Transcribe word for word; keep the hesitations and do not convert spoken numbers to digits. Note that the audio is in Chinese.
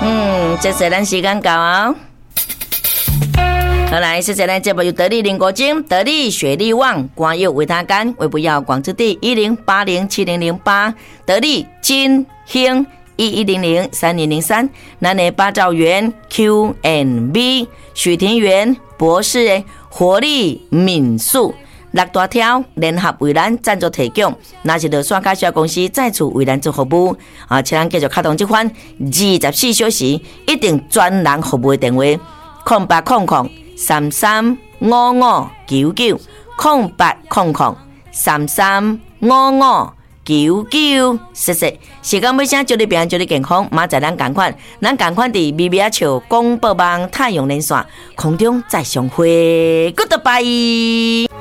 嗯，这次咱时间到啊。好来，谢谢咱节目由得力林国精、得力雪力旺、光佑维他干、微不要广之地一零八零七零零八、得力金兴一一零零三零零三、南内八兆元 Q and B、许庭园博士的活力民宿。六大条联合为咱赞助提供，那是就刷卡小公司再次为咱做服务啊，请咱继续开通这款二十四小时一定专人服务的电话：空八空空三三五五九九，空八空空三三五五九九。谢谢。时间尾声，祝你平安，祝你健康。马仔咱赶快，咱赶快伫咪咪啊笑广播网太阳连线空中再相会 ，Goodbye。